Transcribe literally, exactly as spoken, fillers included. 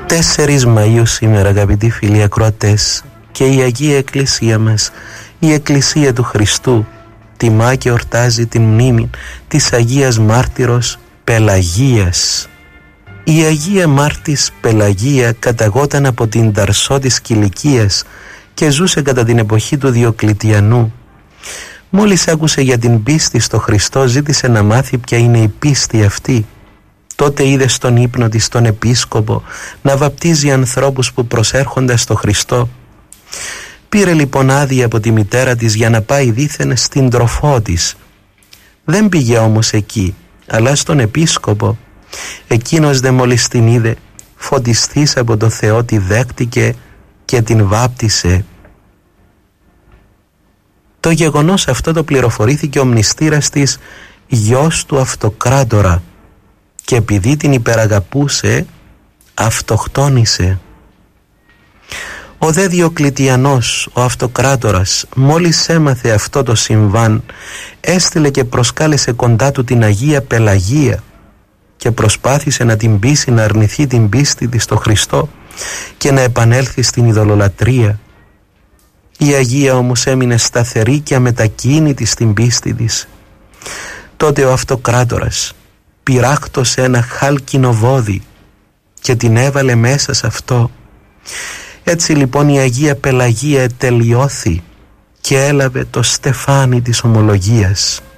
τέσσερις Μαΐου σήμερα, αγαπητοί φίλοι ακροατές, και η Αγία Εκκλησία μας, η Εκκλησία του Χριστού, τιμά και ορτάζει την μνήμη της Αγίας Μάρτυρος Πελαγίας. Η Αγία Μάρτης Πελαγία καταγόταν από την Ταρσό της Κιλικίας και ζούσε κατά την εποχή του Διοκλητιανού. Μόλις άκουσε για την πίστη στο Χριστό, ζήτησε να μάθει ποια είναι η πίστη αυτή. Τότε είδε στον ύπνο της τον επίσκοπο να βαπτίζει ανθρώπους που προσέρχονται στο Χριστό. Πήρε λοιπόν άδεια από τη μητέρα της για να πάει δήθεν στην τροφό της. Δεν πήγε όμως εκεί, αλλά στον επίσκοπο. Εκείνος δε μόλις την είδε, φωτιστής από το Θεό, τη δέχτηκε και την βάπτισε. Το γεγονός αυτό το πληροφορήθηκε ο μνηστήρας της, γιος του Αυτοκράτορα, και επειδή την υπεραγαπούσε, αυτοκτόνησε. Ο δε Διοκλητιανός, ο Αυτοκράτορας, μόλις έμαθε αυτό το συμβάν, έστειλε και προσκάλεσε κοντά του την Αγία Πελαγία και προσπάθησε να την πείσει να αρνηθεί την πίστη της στο Χριστό και να επανέλθει στην ειδωλολατρία. Η Αγία όμως έμεινε σταθερή και αμετακίνητη στην πίστη της. Τότε ο Αυτοκράτορας πυράκτωσε ένα χάλκινο βόδι και την έβαλε μέσα σε αυτό. Έτσι λοιπόν η Αγία Πελαγία ετελειώθη και έλαβε το στεφάνι της ομολογίας.